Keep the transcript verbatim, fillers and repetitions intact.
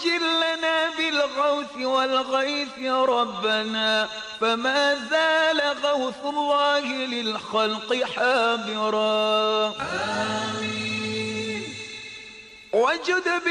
عجل لنا بالغوث والغيث ربنا، فما زال غوث الله للخلق حاضرا. آمين. وجد